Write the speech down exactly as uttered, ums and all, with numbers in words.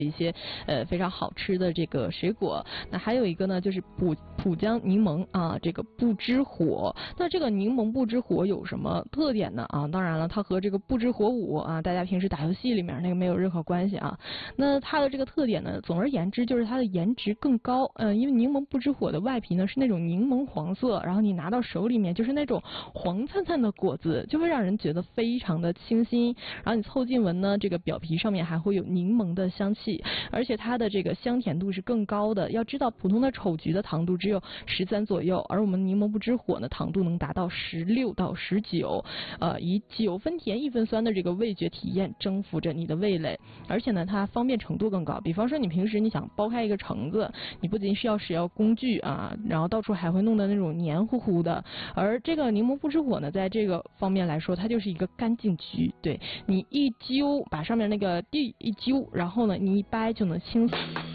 一些呃非常好吃的这个水果。那还有一个呢，就是浦浦江柠檬啊，这个不知火。那这个柠檬不知火有什么特点呢？啊，当然了，它和这个不知火舞啊，大家平时打游戏里面那个没有任何关系啊。那它的这个特点呢，总而言之就是它的颜值更高。嗯、呃，因为柠檬不知火的外皮呢是那种柠檬黄色，然后你拿到手里面就是那种黄灿灿的果子，就会让人觉得非常的清新。然后你凑近闻呢，这个表皮上面还会有柠檬的香气，而且它的这个香甜度是更高的。要知道，普通的丑橘的糖度只有十三左右，而我们柠檬不知火呢，糖度能达到十六到十九，呃，以九分甜一分酸的这个味觉体验征服着你的味蕾，而且呢，它方便程度更高。比方说，你平时你想剥开一个橙子，你不仅需要使用工具啊，然后到处还会弄得那种黏糊糊的，而这个柠檬不知火呢，在这个方面来说，它就是一个干净橘，对你一揪，把上面那个地一揪，然后呢，你一掰就能清洗。